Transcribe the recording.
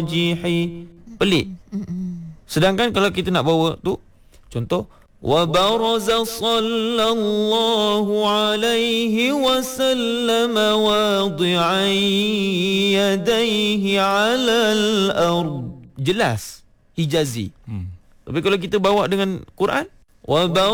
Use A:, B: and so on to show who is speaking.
A: Pelik. Sedangkan kalau kita nak bawa tu, contoh, wa baraza sallallahu alaihi wasallam wadi'an yadayhi 'ala al-ard. Jelas, hijazi. Tapi kalau kita bawa dengan Quran, wa